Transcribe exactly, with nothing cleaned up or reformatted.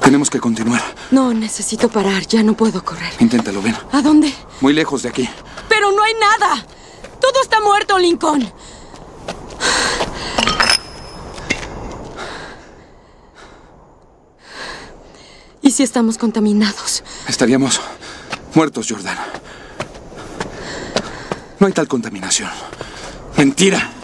Tenemos que continuar. No, necesito parar. Ya no puedo correr. Inténtalo, ven. ¿A dónde? Muy lejos de aquí. ¡Pero no hay nada! ¡Todo está muerto, Lincoln! ¿Y si estamos contaminados? Estaríamos muertos, Jordan. No hay tal contaminación. ¡Mentira!